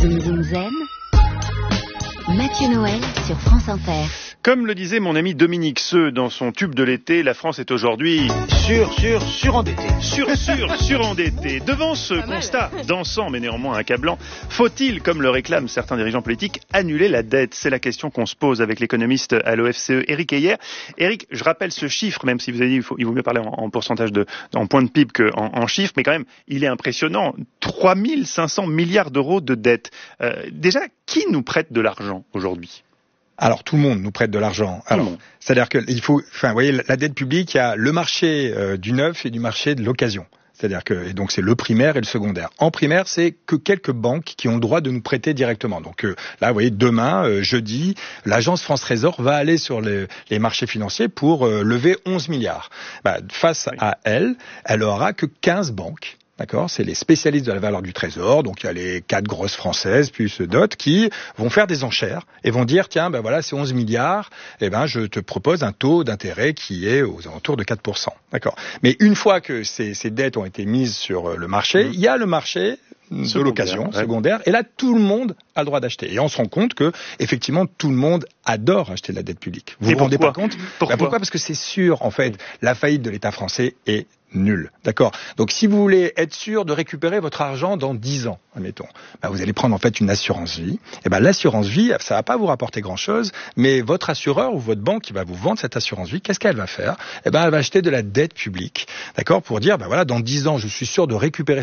Zoom Zoom Zen, Mathieu Noël sur France Inter. Comme le disait mon ami Dominique Seux dans son tube de l'été, la France est aujourd'hui surendettée. Surendettée. Devant ce constat dansant mais néanmoins accablant, faut-il, comme le réclament certains dirigeants politiques, annuler la dette ? C'est la question qu'on se pose avec l'économiste à l'OFCE, Éric Heyer. Éric, je rappelle ce chiffre, même si vous avez dit il vaut mieux parler en pourcentage en point de PIB qu'en chiffres, mais quand même, il est impressionnant. 3 500 milliards d'euros de dette. Déjà, qui nous prête de l'argent aujourd'hui ? Alors tout le monde nous prête de l'argent. Alors, c'est-à-dire que vous voyez, la dette publique, il y a le marché du neuf et du marché de l'occasion. C'est-à-dire que, et donc c'est le primaire et le secondaire. En primaire, c'est que quelques banques qui ont le droit de nous prêter directement. Donc là, vous voyez, demain, jeudi, l'agence France Trésor va aller sur les marchés financiers pour lever 11 milliards. Face à elle aura que 15 banques. D'accord, c'est les spécialistes de la valeur du trésor, donc il y a les 4 grosses françaises plus d'autres qui vont faire des enchères et vont dire tiens voilà c'est 11 milliards, je te propose un taux d'intérêt qui est aux alentours de 4%. D'accord. Mais une fois que ces dettes ont été mises sur le marché, il y a le marché de l'occasion secondaire et là tout le monde a le droit d'acheter et on se rend compte que effectivement tout le monde adore acheter de la dette publique. Vous vous rendez pas compte ? Pourquoi ? Parce que c'est sûr en fait, la faillite de l'État français est nul. D'accord. Donc, si vous voulez être sûr de récupérer votre argent dans 10 ans, admettons, vous allez prendre en fait une assurance vie. Et l'assurance vie, ça va pas vous rapporter grand chose, mais votre assureur ou votre banque qui va vous vendre cette assurance vie, qu'est-ce qu'elle va faire ? Elle va acheter de la dette publique. D'accord. Pour dire, dans 10 ans, je suis sûr de récupérer